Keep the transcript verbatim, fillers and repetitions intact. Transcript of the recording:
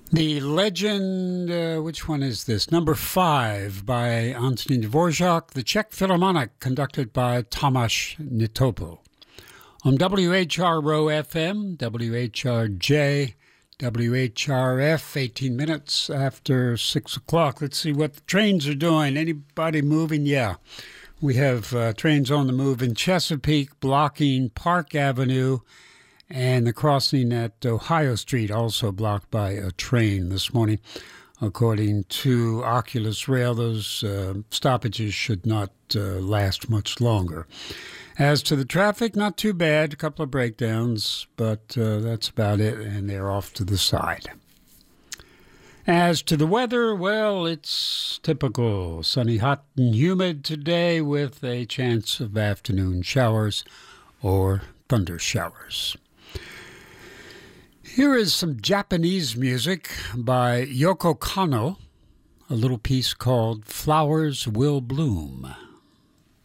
The Legend, uh, which one is this? Number five by Antonín Dvorak, the Czech Philharmonic, conducted by Tomáš Netopil. On W H R O F M, W H R J, W H R F, eighteen minutes after six o'clock. Let's see what the trains are doing. Anybody moving? Yeah. We have uh, trains on the move in Chesapeake, blocking Park Avenue, and the crossing at Ohio Street, also blocked by a train this morning. According to Oculus Rail, those uh, stoppages should not uh, last much longer. As to the traffic, not too bad. A couple of breakdowns, but uh, that's about it, and they're off to the side. As to the weather, well, it's typical. Sunny, hot, and humid today with a chance of afternoon showers or thunder showers. Here is some Japanese music by Yoko Kanno, a little piece called Flowers Will Bloom.